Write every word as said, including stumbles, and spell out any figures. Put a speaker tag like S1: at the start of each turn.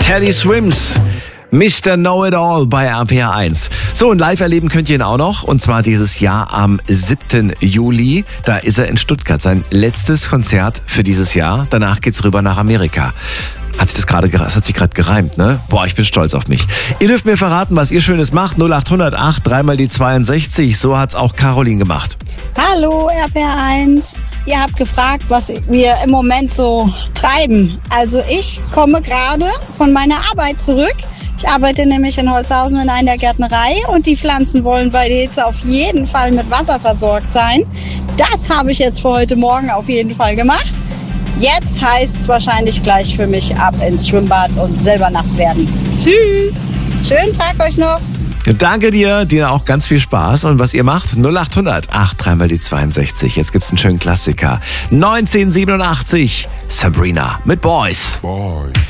S1: Teddy Swims. Mister Know-It-All bei R P R eins. So, und live erleben könnt ihr ihn auch noch. Und zwar dieses Jahr am siebten Juli. Da ist er in Stuttgart. Sein letztes Konzert für dieses Jahr. Danach geht's rüber nach Amerika. Hat sich das gerade, das hat sich gerade gereimt, ne? Boah, ich bin stolz auf mich. Ihr dürft mir verraten, was ihr Schönes macht. null acht null null acht, dreimal die zweiundsechzig. So hat's auch Caroline gemacht.
S2: Hallo R P R eins. Ihr habt gefragt, was wir im Moment so treiben. Also ich komme gerade von meiner Arbeit zurück. Ich arbeite nämlich in Holzhausen in einer Gärtnerei und die Pflanzen wollen bei der Hitze auf jeden Fall mit Wasser versorgt sein. Das habe ich jetzt für heute Morgen auf jeden Fall gemacht. Jetzt heißt es wahrscheinlich gleich für mich ab ins Schwimmbad und selber nass werden. Tschüss! Schönen Tag euch noch!
S1: Danke dir, dir auch ganz viel Spaß. Und was ihr macht, null acht null null acht, dreimal die zweiundsechzig. Jetzt gibt's einen schönen Klassiker. neunzehnhundertsiebenundachtzig, Sabrina mit Boys.
S3: Boy.